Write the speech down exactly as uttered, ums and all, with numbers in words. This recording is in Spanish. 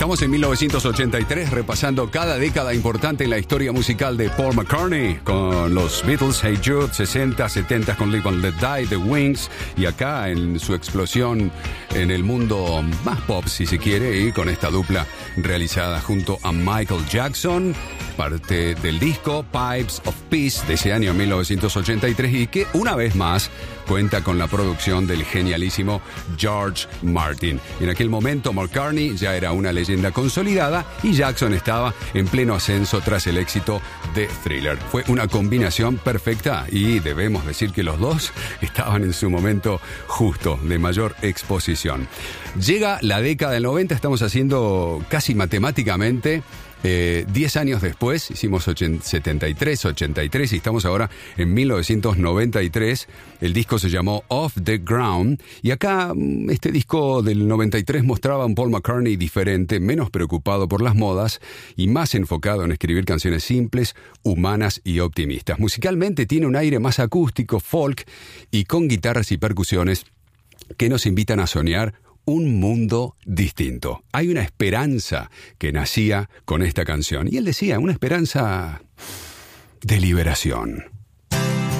Estamos en mil novecientos ochenta y tres repasando cada década importante en la historia musical de Paul McCartney, con los Beatles, Hey Jude, sesenta, setenta con Live and Let Die, The Wings, y acá en su explosión en el mundo más pop, si se quiere, y con esta dupla realizada junto a Michael Jackson, parte del disco Pipes of Peace de ese año mil novecientos ochenta y tres, y que una vez más cuenta con la producción del genialísimo George Martin. En aquel momento McCartney ya era una leyenda consolidada y Jackson estaba en pleno ascenso tras el éxito de Thriller. Fue una combinación perfecta y debemos decir que los dos estaban en su momento justo de mayor exposición. Llega la década del noventa, estamos haciendo casi matemáticamente Eh, diez años después, hicimos ochenta, setenta y tres, ochenta y tres y estamos ahora en mil novecientos noventa y tres. El disco se llamó Off the Ground y acá este disco del noventa y tres mostraba a un Paul McCartney diferente, menos preocupado por las modas y más enfocado en escribir canciones simples, humanas y optimistas. Musicalmente tiene un aire más acústico, folk y con guitarras y percusiones que nos invitan a soñar un mundo distinto. Hay una esperanza que nacía con esta canción. Y él decía, una esperanza de liberación.